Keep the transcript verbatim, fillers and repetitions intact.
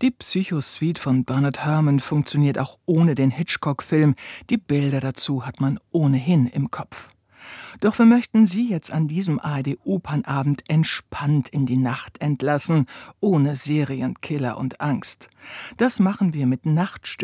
Die Psychosuite von Bernard Herrmann funktioniert auch ohne den Hitchcock-Film. Die Bilder dazu hat man ohnehin im Kopf. Doch wir möchten Sie jetzt an diesem A R D-Opernabend entspannt in die Nacht entlassen, ohne Serienkiller und Angst. Das machen wir mit Nachtstück